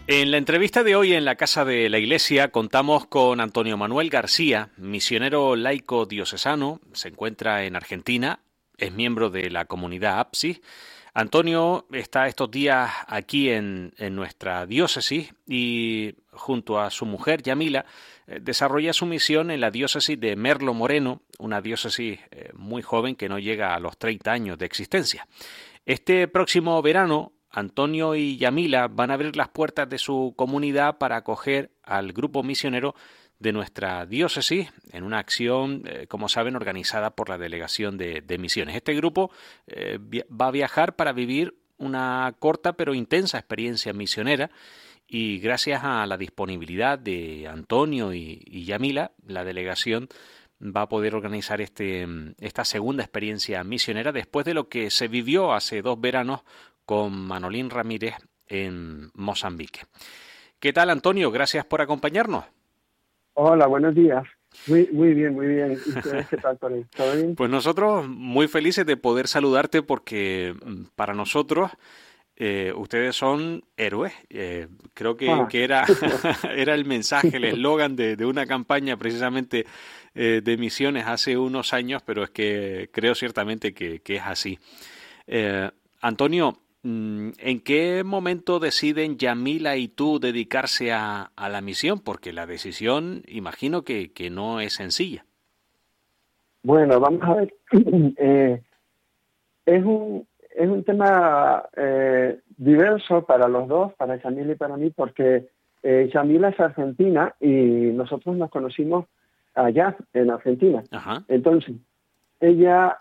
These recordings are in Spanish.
En la entrevista de hoy en la Casa de la Iglesia contamos con Antonio Manuel García, misionero laico diocesano, se encuentra en Argentina, es miembro de la comunidad APSIS. Antonio está estos días aquí en nuestra diócesis y junto a su mujer Yamila desarrolla su misión en la diócesis de Merlo Moreno, una diócesis muy joven que no llega a los 30 años de existencia. Este próximo verano, Antonio y Yamila van a abrir las puertas de su comunidad para acoger al grupo misionero de nuestra diócesis en una acción, como saben, organizada por la Delegación de Misiones. Este grupo va a viajar para vivir una corta pero intensa experiencia misionera y gracias a la disponibilidad de Antonio y Yamila, la delegación va a poder organizar esta segunda experiencia misionera después de lo que se vivió hace 2 veranos con Manolín Ramírez en Mozambique. ¿Qué tal, Antonio? Gracias por acompañarnos. Hola, buenos días. Muy bien, muy bien. ¿Y ustedes qué tal, Tony? ¿Todo bien? Pues nosotros muy felices de poder saludarte porque para nosotros ustedes son héroes. Creo Ah, que era, era el mensaje, el eslogan de una campaña precisamente de misiones hace unos años, pero es que creo ciertamente que es así. Antonio, ¿en qué momento deciden Yamila y tú dedicarse a la misión? Porque la decisión, imagino que no es sencilla. bueno, vamos a ver. Eh, es un tema diverso para los dos, para Yamila y para mí, porque Yamila es argentina y nosotros nos conocimos allá, en Argentina. Ajá. Entonces, ella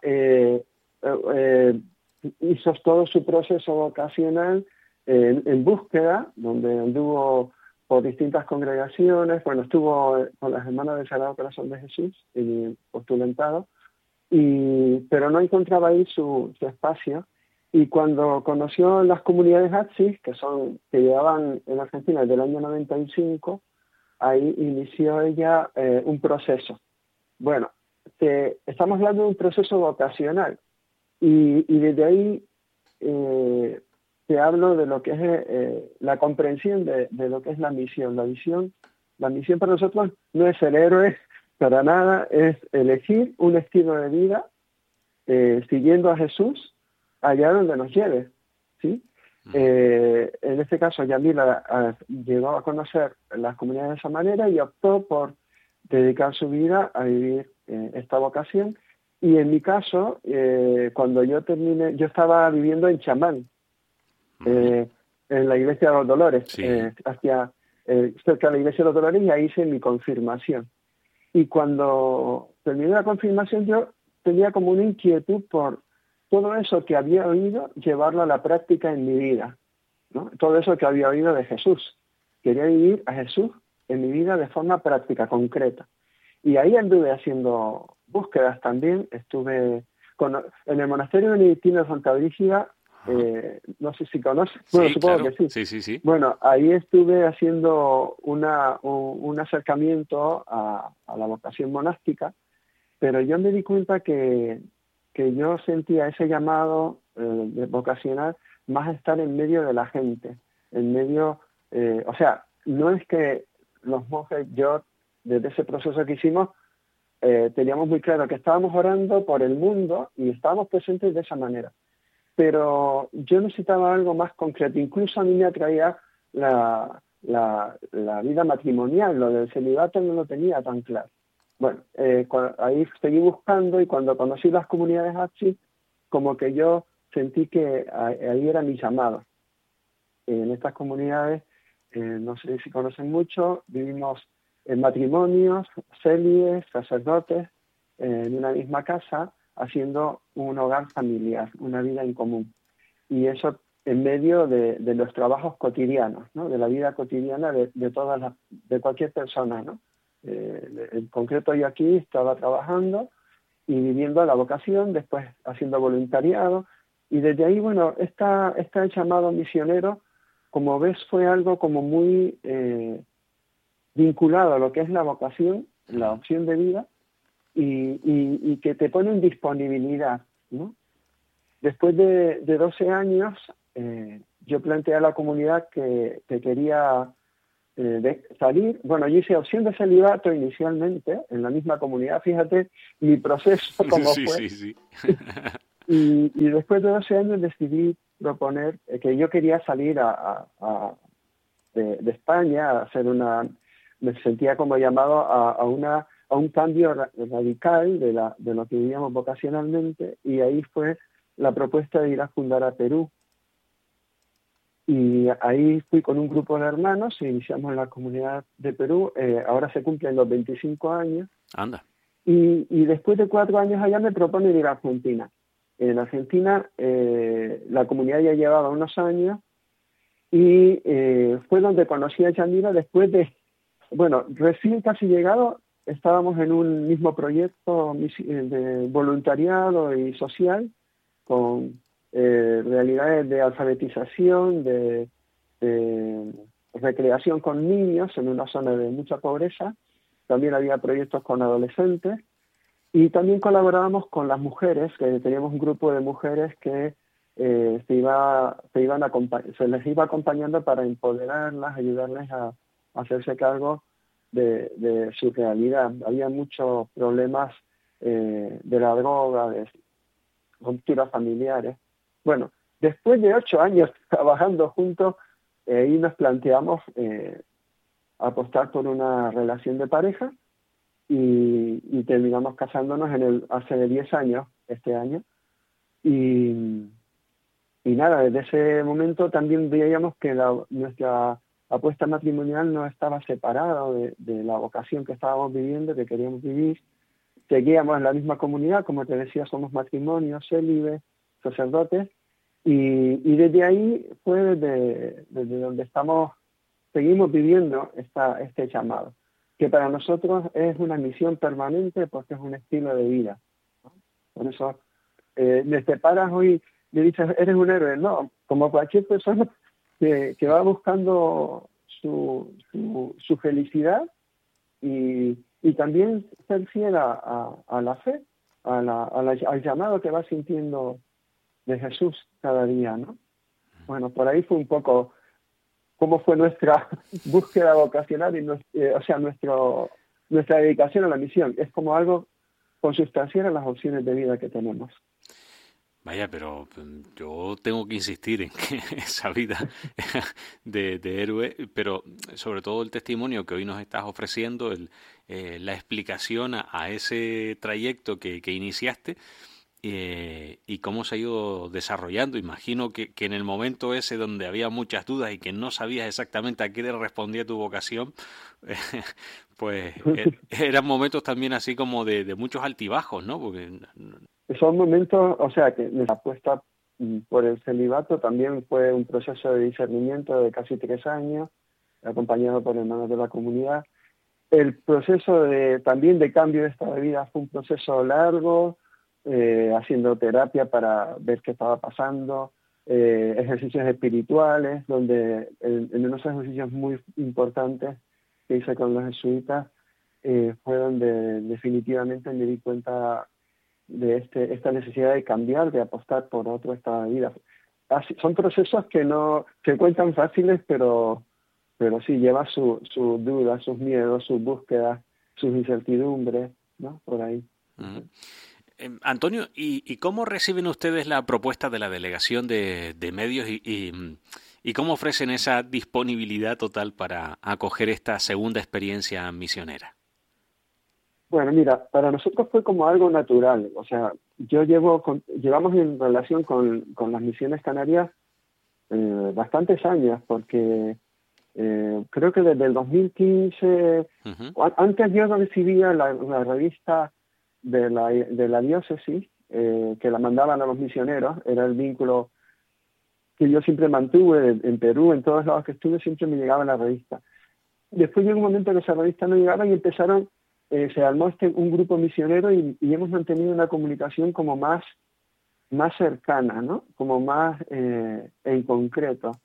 hizo todo su proceso vocacional en búsqueda, donde anduvo por distintas congregaciones, bueno, estuvo con las hermanas del Sagrado Corazón de Jesús, postulantado, pero no encontraba ahí su espacio, y cuando conoció las comunidades APSIS, que llevaban en Argentina desde el año 95, ahí inició ella un proceso. Bueno, estamos hablando de un proceso vocacional, y desde ahí te hablo de lo que es la comprensión de lo que es la misión. La misión para nosotros no es ser héroes para nada, es elegir un estilo de vida siguiendo a Jesús allá donde nos lleve, ¿sí? En este caso, Yamila llegó a conocer las comunidades de esa manera y optó por dedicar su vida a vivir esta vocación. Y en mi caso, cuando yo terminé, yo estaba viviendo en Chamán, Ujú. en la iglesia de los Dolores, Sí. cerca de la iglesia de los Dolores, y ahí hice mi confirmación. Y cuando terminé la confirmación, yo tenía como una inquietud por todo eso que había oído, llevarlo a la práctica en mi vida, ¿no? Todo eso que había oído de Jesús. Quería vivir a Jesús en mi vida de forma práctica, concreta. Y ahí anduve haciendo búsquedas también. En el monasterio benedictino de Santa Brígida, Ajá. no sé si conoces, bueno, Sí, supongo claro. que sí. Sí, sí, sí. Bueno, ahí estuve haciendo un acercamiento a la vocación monástica, pero yo me di cuenta que yo sentía ese llamado de vocacional más estar en medio de la gente, en medio, o sea, no es que los monjes, yo, desde ese proceso que hicimos, teníamos muy claro que estábamos orando por el mundo y estábamos presentes de esa manera. Pero yo necesitaba algo más concreto. Incluso a mí me atraía la vida matrimonial, lo del celibato no lo tenía tan claro. Bueno, ahí seguí buscando, y cuando conocí las comunidades APSI, como que yo sentí que ahí era mi llamado. En estas comunidades, no sé si conocen mucho, vivimos en matrimonios, célibes, sacerdotes, en una misma casa, haciendo un hogar familiar, una vida en común. Y eso en medio de los trabajos cotidianos, ¿no? De la vida cotidiana de cualquier persona, ¿no? En concreto, yo aquí estaba trabajando y viviendo la vocación, después haciendo voluntariado, y desde ahí, bueno, este llamado misionero, como ves, fue algo como muy vinculado a lo que es la vocación, la Ujú. opción de vida, y que te pone en disponibilidad, ¿no? Después de 12 años, yo planteé a la comunidad que quería salir. Bueno, yo hice opción de celibato inicialmente en la misma comunidad, fíjate mi proceso cómo Sí, fue. sí, sí. Y después de 12 años decidí proponer que yo quería salir de España, a hacer me sentía como llamado a un cambio radical de lo que vivíamos vocacionalmente, y ahí fue la propuesta de ir a fundar a Perú. Y ahí fui con un grupo de hermanos, iniciamos en la comunidad de Perú, ahora se cumplen los 25 años. Anda. Y después de 4 años allá me proponen ir a Argentina. En Argentina la comunidad ya llevaba unos años, y fue donde conocí a Yandira después bueno, recién casi llegado, estábamos en un mismo proyecto de voluntariado y social, con realidades de alfabetización, de recreación con niños en una zona de mucha pobreza. También había proyectos con adolescentes, y también colaborábamos con las mujeres, que teníamos un grupo de mujeres que se les iba acompañando para empoderarlas, ayudarles a hacerse cargo de su realidad. Había muchos problemas de la droga, de rupturas familiares. Bueno, después de 8 años trabajando juntos, ahí nos planteamos apostar por una relación de pareja, y terminamos casándonos hace 10 años, este año. Y nada, desde ese momento también veíamos que nuestra apuesta matrimonial no estaba separada de la vocación que estábamos viviendo, que queríamos vivir. Seguíamos en la misma comunidad, como te decía, somos matrimonios, célibes, sacerdotes, y desde ahí fue desde donde seguimos viviendo este llamado, que para nosotros es una misión permanente porque es un estilo de vida, ¿no? Por eso me separas hoy, me dices, eres un héroe. No, como cualquier persona que va buscando su felicidad, y también ser fiel a la fe, al llamado que va sintiendo de Jesús cada día, ¿no? Bueno, por ahí fue un poco cómo fue nuestra búsqueda vocacional y nuestra dedicación a la misión. Es como algo consustancial a las opciones de vida que tenemos. Vaya, pero yo tengo que insistir en que esa vida de héroe, pero sobre todo el testimonio que hoy nos estás ofreciendo, la explicación a ese trayecto que iniciaste, y cómo se ha ido desarrollando. Imagino que en el momento ese donde había muchas dudas y que no sabías exactamente a qué le respondía tu vocación, pues eran momentos también así como de muchos altibajos, ¿no? Porque Son momentos, o sea, que nuestra apuesta por el celibato también fue un proceso de discernimiento de casi 3 años, acompañado por hermanos de la comunidad. El proceso también de cambio de estado de vida fue un proceso largo, haciendo terapia para ver qué estaba pasando, ejercicios espirituales, donde en unos ejercicios muy importantes que hice con los jesuitas, fue donde definitivamente me di cuenta de esta necesidad de cambiar, de apostar por otro estado de vida. Son procesos que no se cuentan fáciles, pero sí lleva sus dudas, sus miedos, sus búsquedas, sus incertidumbres, ¿no? Por ahí. Uh-huh. Antonio, ¿y cómo reciben ustedes la propuesta de la delegación de medios y cómo ofrecen esa disponibilidad total para acoger esta segunda experiencia misionera? Bueno, mira, para nosotros fue como algo natural. O sea, llevamos en relación con las misiones canarias bastantes años, porque creo que desde el 2015, uh-huh. Antes yo recibía la revista de la diócesis, que la mandaban a los misioneros. Era el vínculo que yo siempre mantuve en Perú, en todos lados que estuve, siempre me llegaba la revista. Después llegó un momento que esa revista no llegaba, y se armó un grupo misionero, y hemos mantenido una comunicación como más cercana, ¿no? Como más en concreto.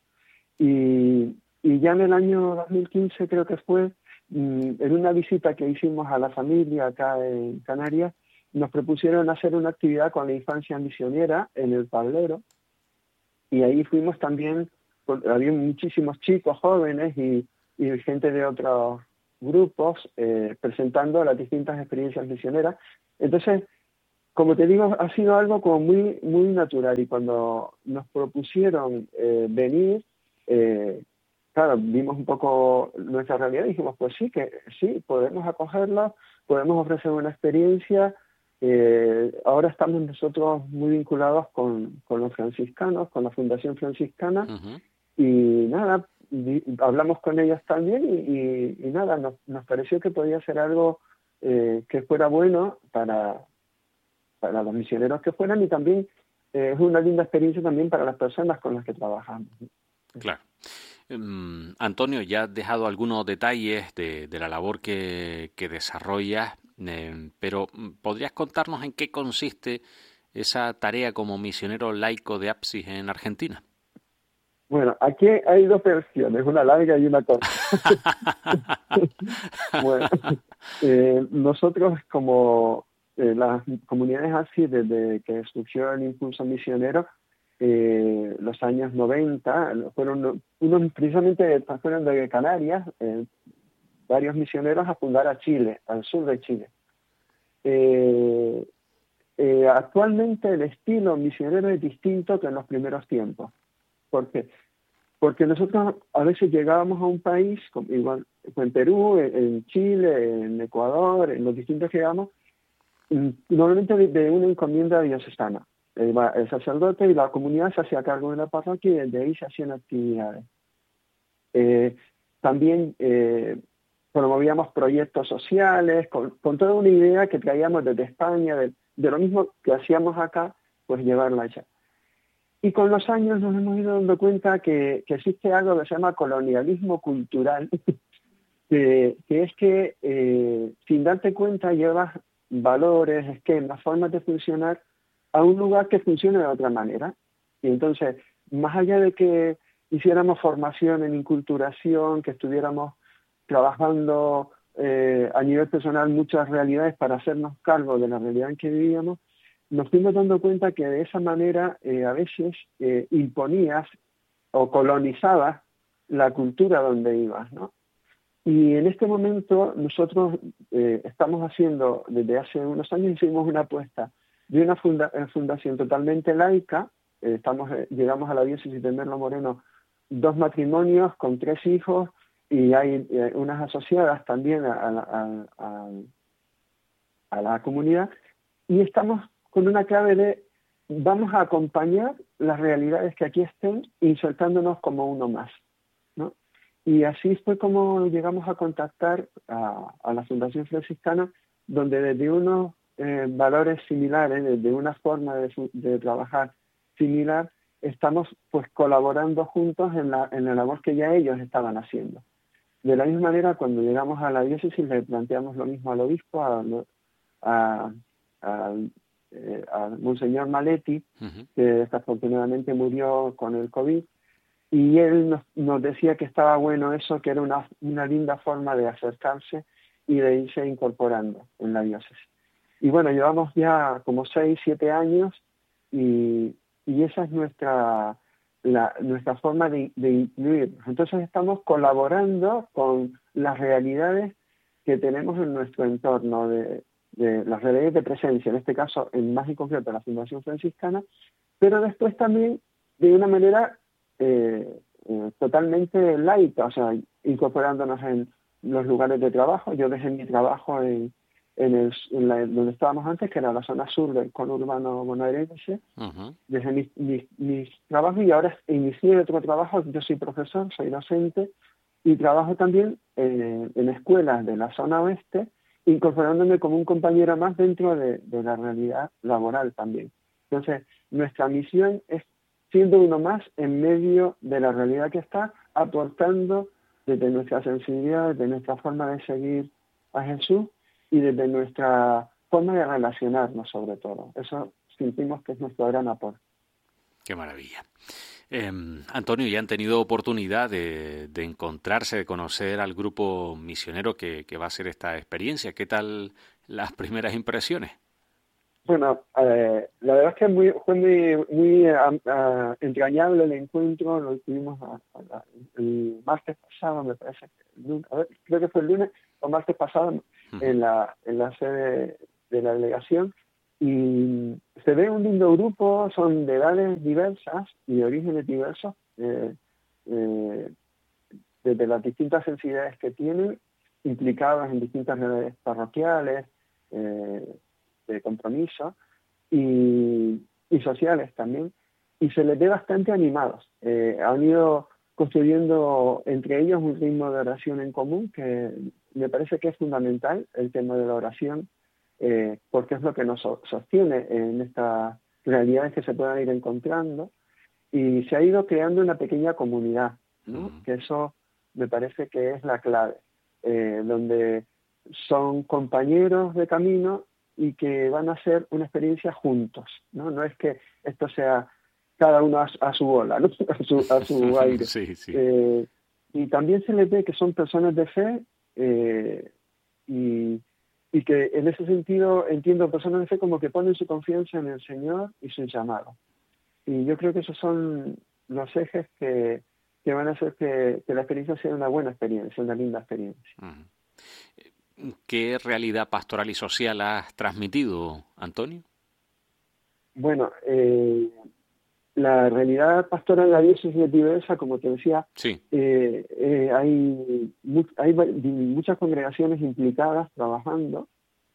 Y ya en el año 2015 creo que fue, en una visita que hicimos a la familia acá en Canarias, nos propusieron hacer una actividad con la infancia misionera en el tablero, y ahí fuimos también, había muchísimos chicos jóvenes y gente de otros grupos presentando las distintas experiencias misioneras. Entonces, como te digo, ha sido algo como muy, muy natural, y cuando nos propusieron venir, claro, vimos un poco nuestra realidad y dijimos, pues sí, que sí, podemos acogerlos, podemos ofrecer una experiencia. Ahora estamos nosotros muy vinculados con los franciscanos, con la Fundación Franciscana, Uh-huh. y nada, hablamos con ellos también y nada, nos pareció que podía ser algo que fuera bueno para los misioneros que fueran, y también es una linda experiencia también para las personas con las que trabajamos. Claro. Antonio, ya has dejado algunos detalles de la labor que desarrollas, pero ¿podrías contarnos en qué consiste esa tarea como misionero laico de Apsis en Argentina? Bueno, aquí hay dos versiones, una larga y una corta. Bueno, nosotros como las comunidades así, desde que surgió el impulso misionero, los años 90, fueron precisamente fueron de Canarias, varios misioneros a fundar a Chile, al sur de Chile. Actualmente el estilo misionero es distinto que en los primeros tiempos. ¿Por qué? Porque nosotros a veces llegábamos a un país, igual en Perú, en Chile, en Ecuador, en los distintos que llegamos, normalmente de una encomienda diocesana. El sacerdote y la comunidad se hacía cargo de la parroquia y desde ahí se hacían actividades. También promovíamos proyectos sociales, con toda una idea que traíamos desde España, de lo mismo que hacíamos acá, pues llevarla allá. Y con los años nos hemos ido dando cuenta que existe algo que se llama colonialismo cultural, que es que sin darte cuenta llevas valores, esquemas, formas de funcionar a un lugar que funcione de otra manera. Y entonces, más allá de que hiciéramos formación en inculturación, que estuviéramos trabajando a nivel personal muchas realidades para hacernos cargo de la realidad en que vivíamos, nos fuimos dando cuenta que de esa manera a veces imponías o colonizabas la cultura donde ibas, ¿no? Y en este momento nosotros estamos haciendo, desde hace unos años hicimos una apuesta de una fundación totalmente laica. Llegamos a la diócesis de Merlo Moreno, 2 matrimonios con 3 hijos, y hay unas asociadas también a la comunidad, y estamos con una clave de vamos a acompañar las realidades que aquí estén, insertándonos como uno más, ¿no? Y así fue como llegamos a contactar a la Fundación Franciscana, donde desde unos valores similares, desde una forma de trabajar similar, estamos pues colaborando juntos en la labor que ya ellos estaban haciendo. De la misma manera, cuando llegamos a la diócesis le planteamos lo mismo al obispo, a Monseñor Maletti, uh-huh, que desafortunadamente murió con el COVID, y él nos decía que estaba bueno eso, que era una linda forma de acercarse y de irse incorporando en la diócesis. Y bueno, llevamos ya como 6, 7 años, y esa es nuestra forma de incluir. Entonces estamos colaborando con las realidades que tenemos en nuestro entorno, de las realidades de presencia, en este caso, más en concreto, la Fundación Franciscana, pero después también de una manera totalmente laica, o sea, incorporándonos en los lugares de trabajo. Yo dejé mi trabajo donde estábamos antes, que era la zona sur del conurbano bonaerense, uh-huh, dejé mis trabajos y ahora inicié otro trabajo. Yo soy profesor, soy docente y trabajo también en escuelas de la zona oeste, incorporándome como un compañero más dentro de la realidad laboral también. Entonces, nuestra misión es siendo uno más en medio de la realidad que está, aportando desde nuestra sensibilidad, desde nuestra forma de seguir a Jesús y desde nuestra forma de relacionarnos sobre todo. Eso sentimos que es nuestro gran aporte. Qué maravilla. Antonio, ¿ya han tenido oportunidad de encontrarse, de conocer al grupo misionero que va a hacer esta experiencia? ¿Qué tal las primeras impresiones? Bueno, la verdad es que fue muy entrañable el encuentro. Lo tuvimos el martes pasado, me parece, creo que fue el lunes o martes pasado en la sede de la delegación, y se ve un lindo grupo, son de edades diversas y de orígenes diversos, desde las distintas sensibilidades que tienen, implicados en distintas redes parroquiales, de compromiso y sociales también, y se les ve bastante animados. Han ido construyendo entre ellos un ritmo de oración en común que me parece que es fundamental, el tema de la oración, porque es lo que nos sostiene en estas realidades que se puedan ir encontrando, y se ha ido creando una pequeña comunidad, ¿no? Que eso me parece que es la clave, donde son compañeros de camino y que van a hacer una experiencia juntos, ¿no? No es que esto sea cada uno a su bola, ¿no? a su aire. Sí, sí. Y también se les ve que son personas de fe, y que en ese sentido entiendo personas de fe como que ponen su confianza en el Señor y su llamado. Y yo creo que esos son los ejes que van a hacer que la experiencia sea una buena experiencia, una linda experiencia. ¿Qué realidad pastoral y social has transmitido, Antonio? Bueno, la realidad pastoral en la diócesis es diversa, como te decía. Sí. Hay muchas congregaciones implicadas trabajando,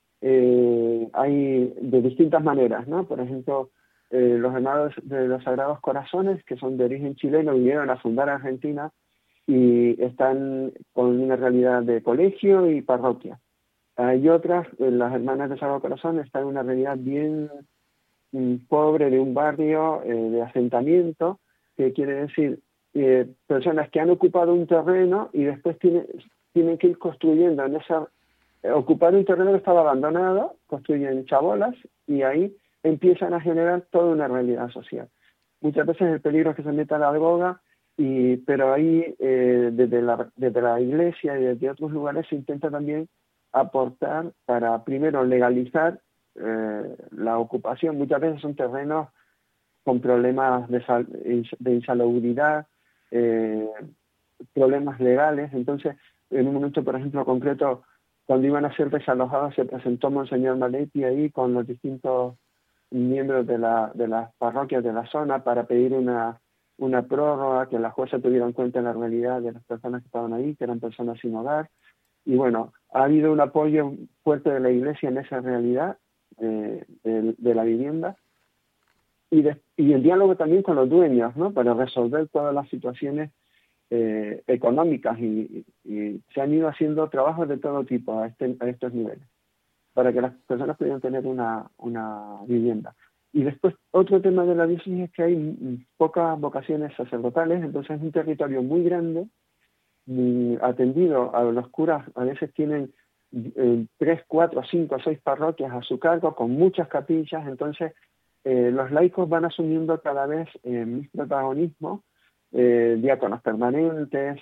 hay de distintas maneras, ¿no? Por ejemplo, los hermanos de los Sagrados Corazones, que son de origen chileno, vinieron a fundar Argentina y están con una realidad de colegio y parroquia. Hay otras, las hermanas de Sagrado Corazón, están en una realidad bien pobre de un barrio de asentamiento, que quiere decir personas que han ocupado un terreno y después tienen que ir construyendo en ocupar un terreno que estaba abandonado, construyen chabolas y ahí empiezan a generar toda una realidad social. Muchas veces el peligro es que se meta la droga, pero ahí desde la iglesia y desde otros lugares se intenta también aportar para primero legalizar la ocupación. Muchas veces son terrenos con problemas de insalubridad, problemas legales. Entonces, en un momento, por ejemplo, concreto, cuando iban a ser desalojados, se presentó Monseñor Maletti ahí con los distintos miembros de las parroquias de la zona para pedir una prórroga, que la jueza tuviera en cuenta la realidad de las personas que estaban ahí, que eran personas sin hogar. Y bueno, ha habido un apoyo fuerte de la Iglesia en esa realidad de la vivienda, y el diálogo también con los dueños, ¿no? Para resolver todas las situaciones económicas, y se han ido haciendo trabajos de todo tipo a estos niveles para que las personas pudieran tener una vivienda. Y después otro tema de la diócesis es que hay pocas vocaciones sacerdotales, entonces es un territorio muy grande, atendido. A los curas a veces tienen 3, 4, 5, 6 parroquias a su cargo, con muchas capillas. Entonces los laicos van asumiendo cada vez más protagonismo, diáconos permanentes,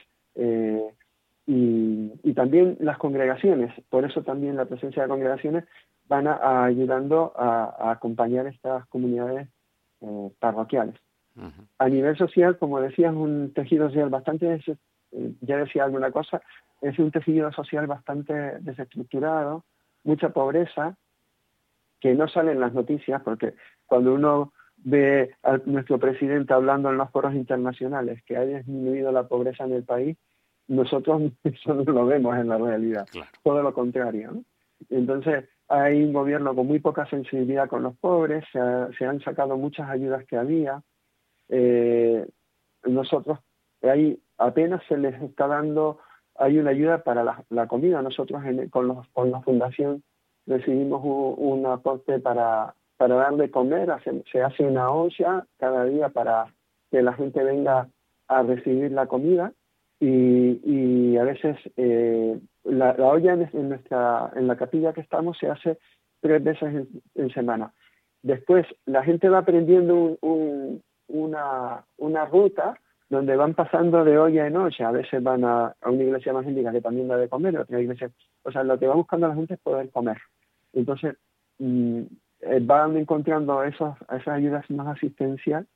y también las congregaciones. Por eso también la presencia de congregaciones van ayudando a acompañar estas comunidades parroquiales. Uh-huh. A nivel social, como decías, un tejido social bastante, ya decía alguna cosa, es un tejido social bastante desestructurado, mucha pobreza, que no sale en las noticias, porque cuando uno ve a nuestro presidente hablando en los foros internacionales que ha disminuido la pobreza en el país, nosotros eso no lo vemos en la realidad, claro. Todo lo contrario, ¿no? Entonces hay un gobierno con muy poca sensibilidad con los pobres, se han sacado muchas ayudas que había, nosotros ahí apenas se les está dando, hay una ayuda para la comida. Nosotros con la fundación recibimos un aporte para dar de comer, se hace una olla cada día para que la gente venga a recibir la comida, y a veces la olla en la capilla que estamos se hace 3 veces en semana. Después la gente va aprendiendo una ruta donde van pasando de olla en olla. A veces van a una iglesia evangélica que también da de comer, otra iglesia. O sea, lo que va buscando la gente es poder comer. Entonces, van encontrando esas ayudas más asistenciales.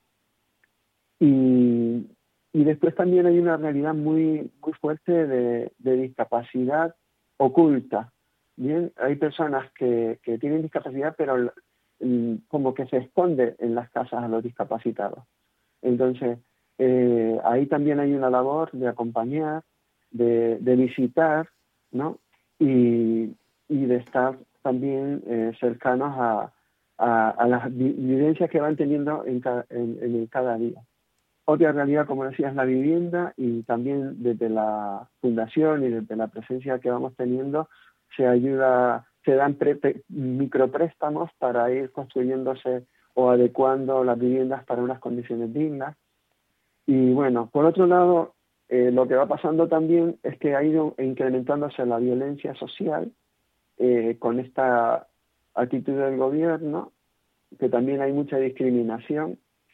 Y después también hay una realidad muy, muy fuerte de discapacidad oculta. Bien, hay personas que tienen discapacidad, pero como que se esconde en las casas a los discapacitados. Entonces, ahí también hay una labor de acompañar, de visitar, ¿no? Y de estar también cercanos a las vivencias que van teniendo en cada día. Otra realidad, como decía, es la vivienda, y también desde la fundación y desde la presencia que vamos teniendo se dan micropréstamos para ir construyéndose o adecuando las viviendas para unas condiciones dignas. Y bueno, por otro lado, lo que va pasando también es que ha ido incrementándose la violencia social con esta actitud del gobierno, que también hay mucha discriminación,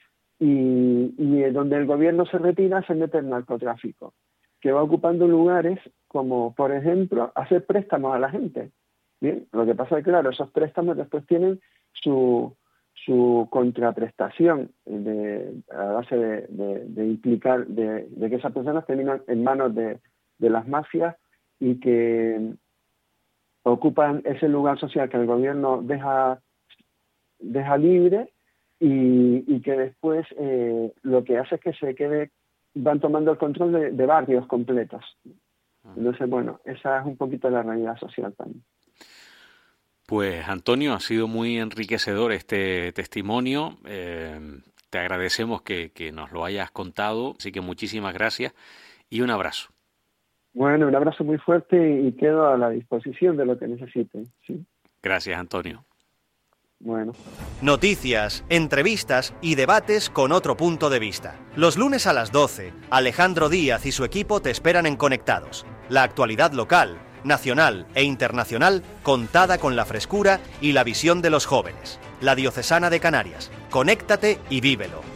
y donde el gobierno se retira se mete el narcotráfico, que va ocupando lugares como, por ejemplo, hacer préstamos a la gente. Bien, lo que pasa es que, claro, esos préstamos después tienen su contraprestación a base de implicar de que esas personas terminan en manos de las mafias y que ocupan ese lugar social que el gobierno deja libre, y que después lo que hace es que van tomando el control de barrios completos. Entonces, bueno, esa es un poquito la realidad social también. Pues Antonio, ha sido muy enriquecedor este testimonio. Te agradecemos que nos lo hayas contado, así que muchísimas gracias y un abrazo. Bueno, un abrazo muy fuerte y quedo a la disposición de lo que necesiten. ¿Sí? Gracias, Antonio. Bueno. Noticias, entrevistas y debates con otro punto de vista. Los lunes a las 12, Alejandro Díaz y su equipo te esperan en Conectados. La actualidad local, nacional e internacional contada con la frescura y la visión de los jóvenes. La Diocesana de Canarias. Conéctate y vívelo.